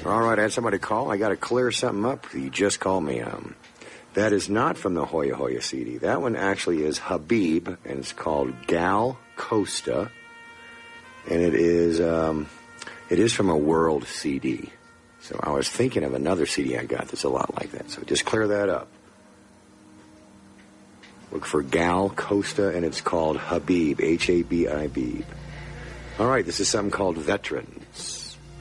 All right, I had somebody call. I got to clear something up. You just called me. That is not from the Hoya Hoya CD. That one actually is Habib, and it's called Gal Costa. And it is from a World CD. So I was thinking of another CD I got that's a lot like that. So just clear that up. Look for Gal Costa, and it's called Habib, Habib. All right, this is something called Veteran.